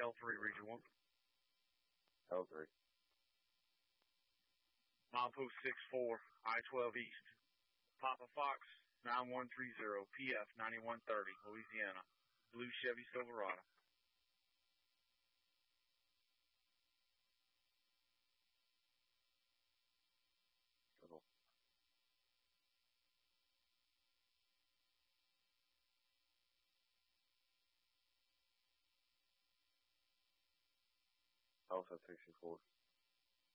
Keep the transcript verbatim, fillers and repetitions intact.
L three, Region one. L three. Milepost six four, I twelve East. Papa Fox, nine one three zero, P F ninety-one thirty, Louisiana. Blue Chevy Silverado. Cool. Alpha sixty-four.